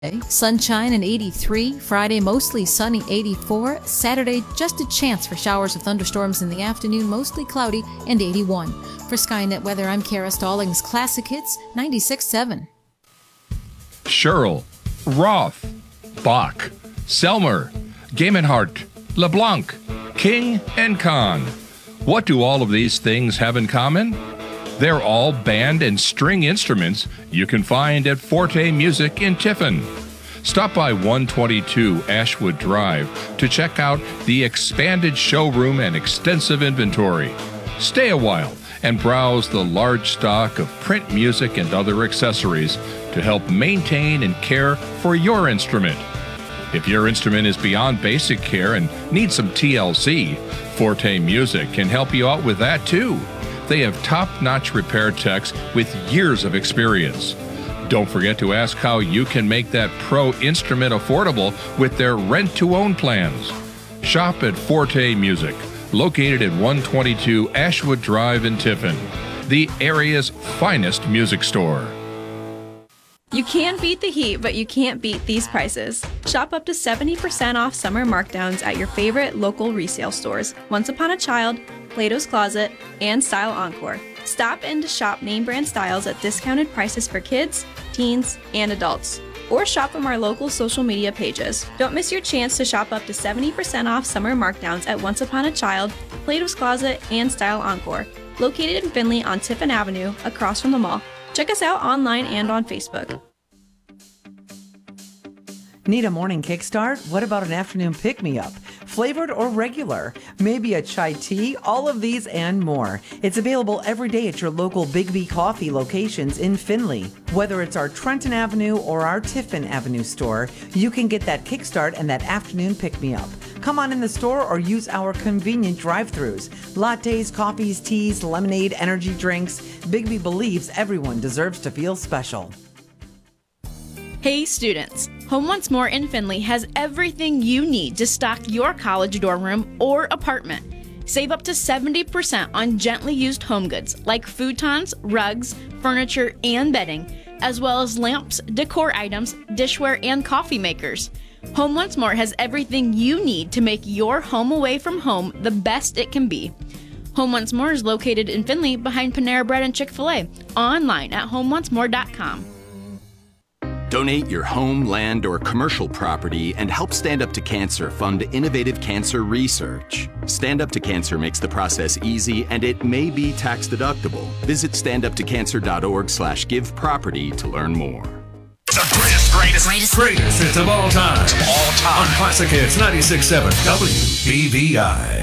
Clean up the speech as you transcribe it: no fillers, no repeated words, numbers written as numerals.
Sunshine and 83. Friday, mostly sunny, 84. Saturday, just a chance for showers or thunderstorms in the afternoon, mostly cloudy, and 81. For Skynet Weather, I'm Kara Stallings. Classic Hits, 96.7. Scherl, Roth, Bach, Selmer, Gamenhardt, LeBlanc, King, and Kahn. What do all of these things have in common? They're all band and string instruments you can find at Forte Music in Tiffin. Stop by 122 Ashwood Drive to check out the expanded showroom and extensive inventory. Stay a while and browse the large stock of print music and other accessories to help maintain and care for your instrument. If your instrument is beyond basic care and needs some TLC, Forte Music can help you out with that too. They have top-notch repair techs with years of experience. Don't forget to ask how you can make that pro instrument affordable with their rent-to-own plans. Shop at Forte Music, located at 122 Ashwood Drive in Tiffin, the area's finest music store. You can beat the heat, but you can't beat these prices. Shop up to 70% off summer markdowns at your favorite local resale stores. Once Upon a Child, Plato's Closet, and Style Encore. Stop in to shop name brand styles at discounted prices for kids, teens, and adults. Or shop from our local social media pages. Don't miss your chance to shop up to 70% off summer markdowns at Once Upon a Child, Plato's Closet, and Style Encore. Located in Findlay on Tiffin Avenue, across from the mall. Check us out online and on Facebook. Need a morning kickstart? What about an afternoon pick-me-up? Flavored or regular? Maybe a chai tea? All of these and more. It's available every day at your local Big B Coffee locations in Findlay. Whether it's our Trenton Avenue or our Tiffin Avenue store, you can get that kickstart and that afternoon pick-me-up. Come on in the store or use our convenient drive-thrus. Lattes, coffees, teas, lemonade, energy drinks. Big B believes everyone deserves to feel special. Hey students, Home Once More in Findlay has everything you need to stock your college dorm room or apartment. Save up to 70% on gently used home goods like futons, rugs, furniture, and bedding, as well as lamps, decor items, dishware, and coffee makers. Home Once More has everything you need to make your home away from home the best it can be. Home Once More is located in Findlay behind Panera Bread and Chick-fil-A. Online at homeoncemore.com. Donate your home, land, or commercial property and help Stand Up to Cancer fund innovative cancer research. Stand Up to Cancer makes the process easy and it may be tax deductible. Visit standuptocancer.org/giveproperty to learn more. The greatest hits of all time. On Classic Hits 96.7 WBBI.